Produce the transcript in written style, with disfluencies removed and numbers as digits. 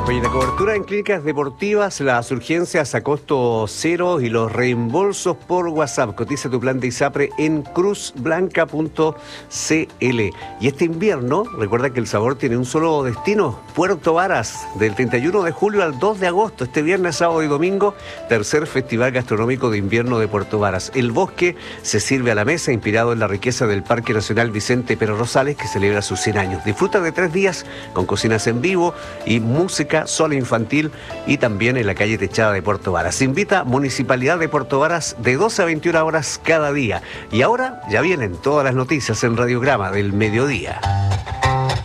Oye, la cobertura en clínicas deportivas, las urgencias a costo cero y los reembolsos por WhatsApp. Cotiza tu plan de ISAPRE en cruzblanca.cl. Y este invierno, recuerda que el sabor tiene un solo destino, Puerto Varas, del 31 de julio al 2 de agosto, este viernes, sábado y domingo, tercer Festival Gastronómico de Invierno de Puerto Varas. El bosque se sirve a la mesa, inspirado en la riqueza del Parque Nacional Vicente Pérez Rosales, que celebra sus 100 años. Disfruta de 3 días con cocinas en vivo y música sola infantil, y también en la calle techada de Puerto Varas. Invita Municipalidad de Puerto Varas de 12 a 21 horas cada día. Y ahora ya vienen todas las noticias en Radiograma del Mediodía.